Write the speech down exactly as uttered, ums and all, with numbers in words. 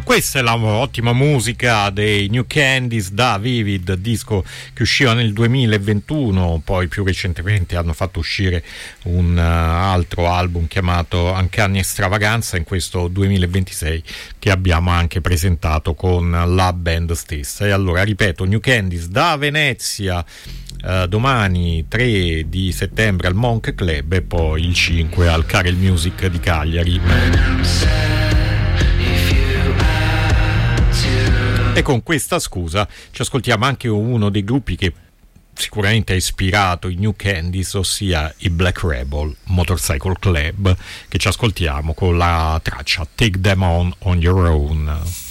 Questa è la ottima musica dei New Candies da Vivid, disco che usciva nel duemilaventuno, poi più recentemente hanno fatto uscire un uh, altro album chiamato Uncanny Extravaganza in questo duemilaventisei, che abbiamo anche presentato con la band stessa. E allora ripeto, New Candies da Venezia, uh, domani tre di settembre al Monk Club e poi il cinque al Carel Music di Cagliari. E con questa scusa ci ascoltiamo anche uno dei gruppi che sicuramente ha ispirato i New Candies, ossia i Black Rebel Motorcycle Club, che ci ascoltiamo con la traccia Take Them On On Your Own.